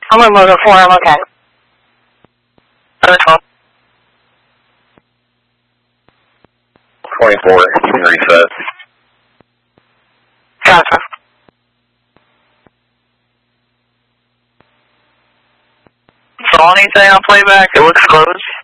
I'm on Motor 4, I'm okay. Motor 12. 24, you can reset. Gotcha. Saw anything on playback? It looks closed.